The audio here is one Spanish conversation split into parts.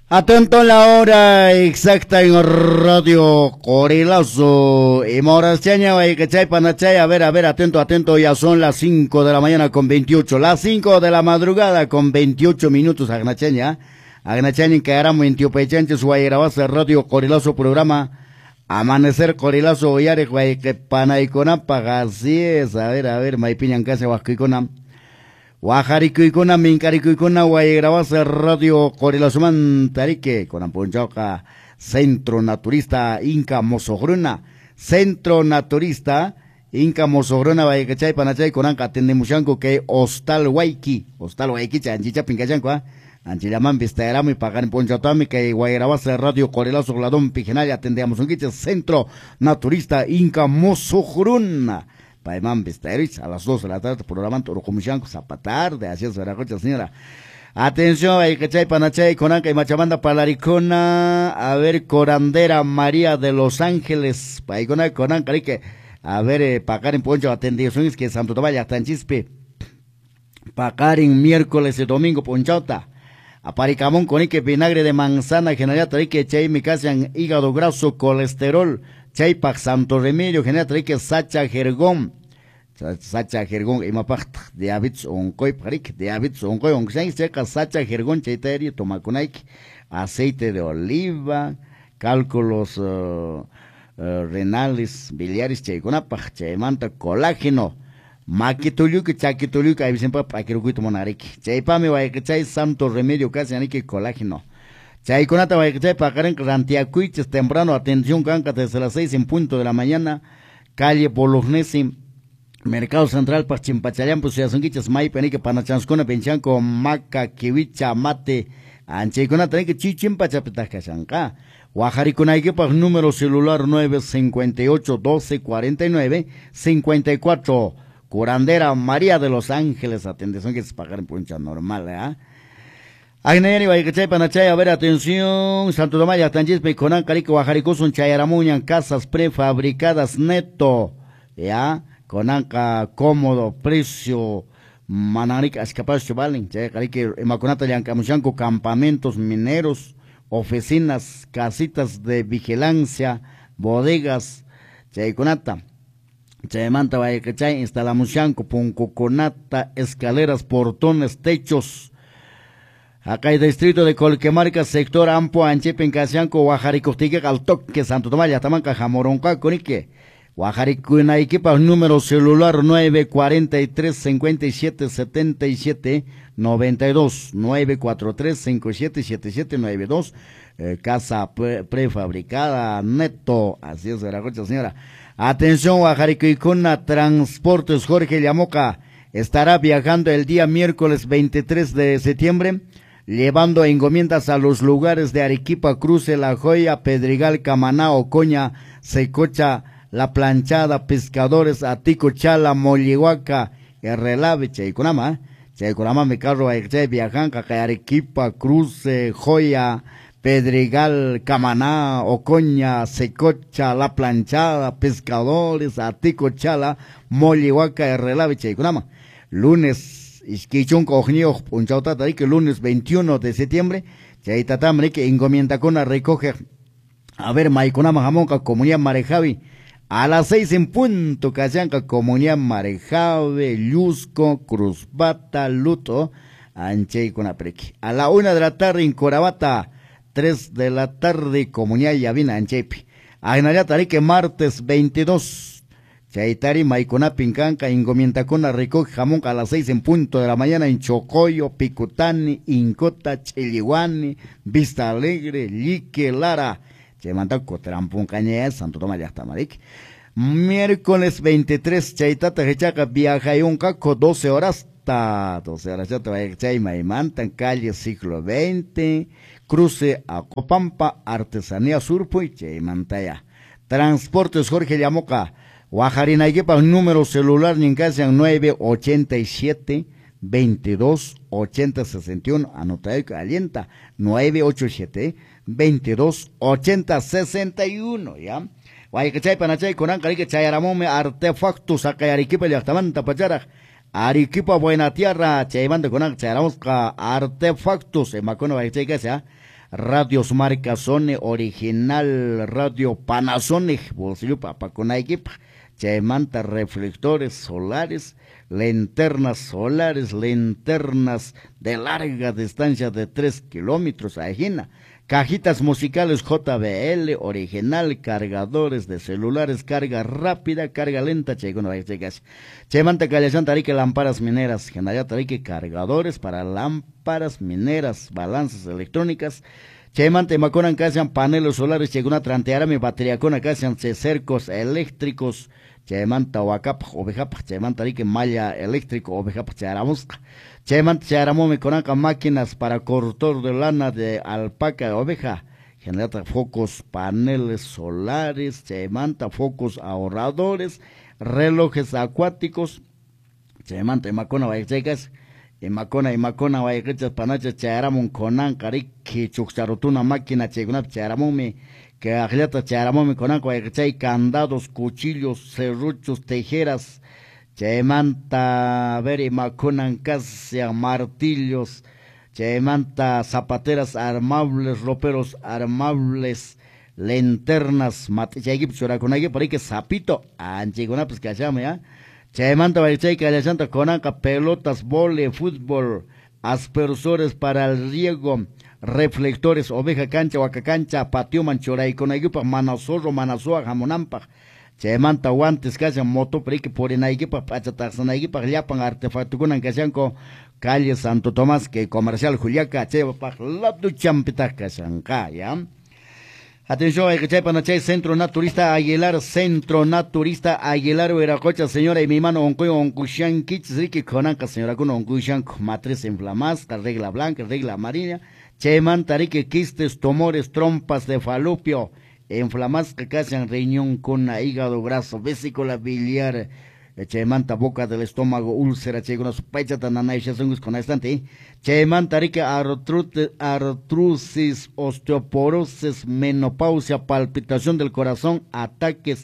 Atento a la hora exacta en Radio Corilazo. Y Morasteña, Guayquechay, Panachay. A ver, atento, ya son las 5 de la mañana con 28. Las 5 de la madrugada con 28 minutos, Agnacheña. Agnacheña, que hará en Tiopechanches, Guayrabasa, Radio Corilazo, programa Amanecer Corilazo, Guayare, Guayque, Panayconapa, Garcías. A ver, Maipiñan, Casa, Huasquicona. Guajarikuikuna, Minkarikuikuna, Guayrabasa, Radio Corilazuman, Tarique, con Amponchoca, Centro Naturista Inca Mozogruna, Centro Naturista Inca Mozogruna, Guaycachay, Panachay, con Anca, Tendemushanco, que Hostal Waiki, Chanchicha, Pincachanco, Anchilaman, Vistaeramo y Pagan Ponchotami, que Guayrabasa, Radio Corilazo, Ladón, Pijenaya, atendemos un quiche, Centro Naturista Inca Mozogruna. Paimán Visteris, a las 2 de la tarde, programa Torocomishanco, Zapatar, de Asías Veracocha, señora. Atención, Aycachay, Panachay, Conanca y Machamanda, Palaricona, a ver, Corandera María de Los Ángeles, Paicona, Conanca, que, a ver, Pacarin Poncho, atendiciones que Santo Tomás, Tanchispe, Pacarin miércoles y domingo, Ponchota, a Paricamón, Conique, vinagre de manzana, general, Tarique, Chay, Micasian, hígado graso, colesterol, Chaypak Santo Remedio, general Trique Sacha Jergón, y mapacht, diabetes oncoy, parik, diabetes oncoy, oncoy, seca Sacha Jergón, Chayteri, tomacunaik, aceite de oliva, cálculos renales, biliares, chayconapach, chaymanta, colágeno, maquituluk, chaquituluk, ahí siempre paquirucuito monarik, chaypame, chay Santo Remedio, casi anique colágeno. Chayconata Guaycachay, Pacarenc, Rantiacuiches, temprano, atención, Canca, desde las 6 en punto de la mañana, calle Bolognesi, Mercado Central, Pachimpachayán, pues ya son quiches, Maipenique, Panachanscona, Penchanco, Maca, Kiwicha, Mate, Anchayconata, que Chichimpachapetacachanca, Guajariconaique, número celular 958 12 49 54, Curandera María de Los Ángeles, atención, que es pagar en puncha normal, Agneri, Guaycachay, Panachay, a ver, atención, Santo Tomás, Tanchispe, Conan, Carico, Guajaricosun, Chayaramuñan, casas prefabricadas neto, ya, Conanca, cómodo, precio, Manarica, Escapacho, Valen, Carique, Maconata, Yancamuchanco, campamentos mineros, oficinas, casitas de vigilancia, bodegas, Chayconata, Chaymanta, Guaycachay, Instalamuchanco, Puncoconata, escaleras, portones, techos, acá hay distrito de Colquemarca, sector Ampo, Anchepen, Casianco, Guajaricostigue, Galtoque, Santo Tomás, Yatamanca, Jamoronca, Conique, Guajaricuinaiquipa, número celular 943 57 77 92, 943 57 77 92, casa prefabricada, neto, así es, Veracocha, señora. Atención, Guajaricuicuna, Transportes, Jorge Llamoca, estará viajando el día miércoles 23 de septiembre, llevando encomiendas a los lugares de Arequipa, Cruce, La Joya, Pedregal, Camaná, Ocoña, Secocha, La Planchada, Pescadores, Atico, Chala, Mollihuaca, Relave, Chayconama, mi carro, Viajanca, Arequipa, Cruce, Joya, Pedregal, Camaná, Ocoña, Secocha, La Planchada, Pescadores, Atico, Chala, Mollihuaca, Relave, Chayconama. Lunes, Isquichun Cognio, Punchauta, que lunes 21 de septiembre, Chaytatamre, que encomienda con la recoge, a ver, Maiconama Jamonca, Comunidad Marejavi, a las 6 en punto, Cayanca, Comunidad Marejavi, Llusco, Cruzbata, Luto, Anchey con Aprequi. A la 1 de la tarde en Corabata, 3 de la tarde, Comunidad Yavina, Anchepi. Agnayatari, que martes 22, Chaytari, Maicona, Pincanca, Ingomientacona, recoge jamón a las 6 en punto de la mañana en Chocoyo, Picutani, Incota, Chilihuani, Vista Alegre, Lique, Lara, Chemantaco, Trampuncañez, Santo Tomás, Yastamarik. Miércoles 23, Chaytata, Rechaca, viaja y un caco, 12 horas, 12 horas, ya te va a ir Chaymaimanta, calle siglo XX, cruce a Copampa, Artesanía Surpo y Chaymantaya. Transportes Jorge Llamoca, Guajarinaiguepa, número celular, Nincasian 987 22 80 61, anota el alienta, 987 22 80 61, ya. Guaycachay, Panachay, Conancarique, Chayaramome, Artefactos, Acayariquipa, Yachtamanta, Pachara, Arequipa, Buena Tierra, Chaymanta, Conan, Chayaramosca, Artefactos, en Macono, Guaycachay, radios marca Sony, original radio Panasonic, bolsillo papaconaiquipa, chaymanta reflectores solares, linternas de larga distancia de 3 kilómetros, ajena. Cajitas musicales JBL, original, cargadores de celulares, carga rápida, carga lenta, Chemanta Callasan Tarique, lámparas mineras, Genaya Tarique, cargadores para lámparas mineras, balanzas electrónicas, Chemanta Maconan Casian, paneles solares, Cheguna Trantearame, batería con Casian, cercos eléctricos, Chemanta Huacap, Ovejap, Chemanta Tarique, malla eléctrico, Ovejap, Charamos. Chemanta Charamome Conaca, máquinas para cortor de lana de alpaca, oveja, genera focos, paneles solares, Chemanta focos ahorradores, relojes acuáticos, Chemanta Macona Vallechecas, y Macona Vallechecas, Panacha Charamon Conan, Carique, Chuxarotuna máquina, Chegunap Charamome, que agleta Charamome Conan, Vallechecas, candados, cuchillos, serruchos, tijeras, Chemanta, veri macunan casia, martillos, Chemanta, zapateras armables, roperos armables, linternas, matechayip, churaconayip, por ahí que zapito, anchigona, pues que llame, ¿ya? Chemanta, varichay, que le santa conaca, pelotas, vole, fútbol, aspersores para el riego, reflectores, oveja cancha, huacacancha, patio manchoray, conayupa, manazorro, manazoa, jamonampa. Chemanta guantes que hacen moto, pero que por en ahí para pachataxan ahí para llapan artefacto con que hacen con calle Santo Tomás, que comercial Juliaca, cheva para la duchampita que hacen ya. Atención, hay que chay para chay Centro Naturista Aguilar, Veracocha, señora, y mi mano oncoy oncuchan kits, rique conanca, señora, con oncuchan matriz inflamadas, regla blanca, regla amarilla, Chemanta rique quistes, tumores, trompas de falopio, inflamadas que causan riñón con hígado graso, vesícula biliar, Chemanta boca del estómago, úlcera, cheguna sospecha tan anaisha con estante, Chemanta rica artrosis, osteoporosis, menopausia, palpitación del corazón, ataques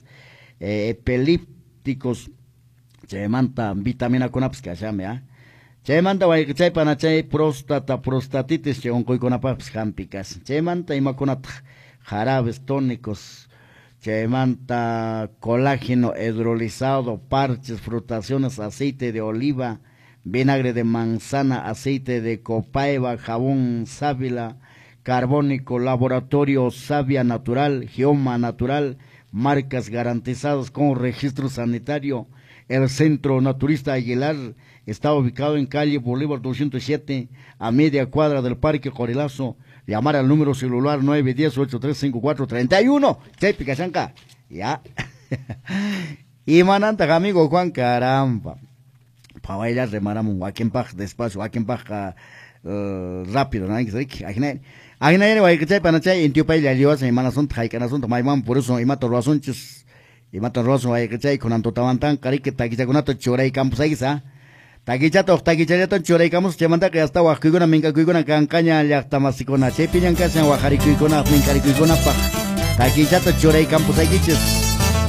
epilépticos, Chemanta vitamina con aps que llame, Chemanta va a panachay próstata, prostatitis, cheoncoy con apaps jampicas, Chemanta y maconat jarabes tónicos, Chemanta colágeno hidrolizado, parches, frutaciones, aceite de oliva, vinagre de manzana, aceite de copaiba, jabón sábila, carbónico, laboratorio Savia Natural, Geoma Natural, marcas garantizadas con registro sanitario. El Centro Naturista Aguilar está ubicado en calle Bolívar 207, a media cuadra del Parque Corilazo. Llamar al número celular 910-8354-31. Chepi Cachanca. Ya. Y mananta, amigo Juan, caramba. Para bailar de Maramón, Wakenpach, despacio, Wakenpach, rápido, ¿no? Agina, Wakenpach, Panachay, en Tiopa y la Lios, y Manazón, Taikanazón, Maiman, por eso, y Mato Razonches, y Mato Razón, Wakenpach, con Antotabantan, Carique, Taquichaconato, Chorey, Campos Aiza. Taquichato, choreycamos, Chemanta, que hasta Huacuigona, Mincacuigona, Cancaña, Yactamasicona, Chepiñan, Casan, Huajaricuigona, Mincaricuigona, Taquichato, Chorey, Campos Aiquiches.